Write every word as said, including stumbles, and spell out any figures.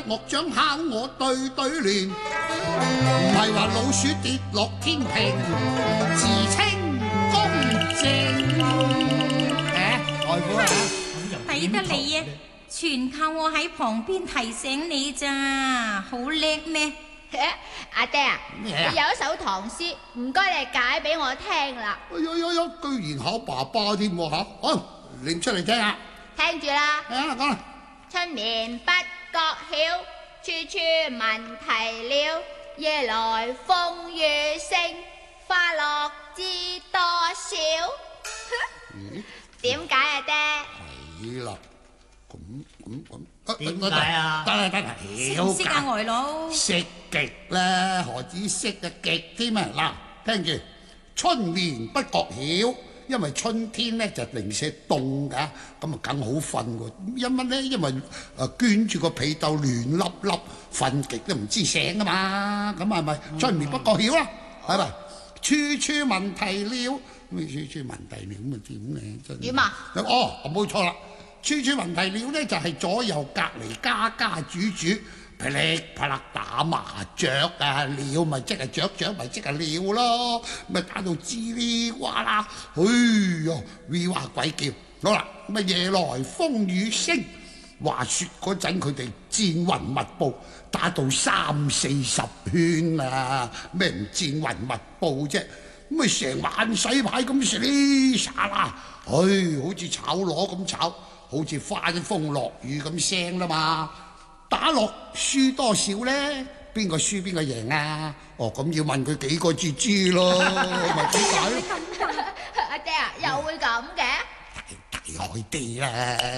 木匠敲我對對聯，唔係話老鼠跌落天平，自稱公正。誒，外父啊， 抵得你啊！全靠我喺旁邊提醒你咋，好叻咩？ 阿爹啊， 咩啊？ 你有一首唐詩，唔該你解俾我聽啦。 哎呀呀呀！居然考爸爸添喎嚇，好，拎出嚟聽下。 聽住啦。 係啊，講啦。 春眠不覺曉，處處聞啼鳥。夜來風雨聲，花落知多少。點解啊，爹？ 係啦，咁咁咁， 點解啊？ 得啦得啦， 識唔識啊，外佬？ 識極啦，何止識啊，極添啊！嗱，聽住，春眠不覺曉，因為春天咧就零舍凍㗎，咁啊梗好瞓喎。因為咧，因為誒捲住個被竇亂粒粒，瞓極都唔知醒啊嘛。咁係咪春眠不覺曉啦？係咪？處處聞啼鳥，咩處處聞啼鳥咁啊點咧？真點啊？ 哦，冇錯啦。處處聞啼鳥咧，就係左右隔離家家主主噼哩啪啦打麻雀啊！鳥咪即係雀，雀咪即係鳥咯，咪打到吱哩呱啦，哎呀 ，we 哇鬼叫！好啦，咁啊夜來風雨聲，話説嗰陣佢哋戰雲密布，打到三四十圈啊！咩唔戰雲密布啫？咁咪成晚洗牌咁食哩沙啦，唉，好似炒螺咁炒。好似翻風落雨咁聲啦嘛，打落輸多少咧？邊個輸邊個贏啊？哦，咁要問佢幾個至知咯，咪點解咯？ 阿爹啊，又會咁嘅？ 大大海地啦！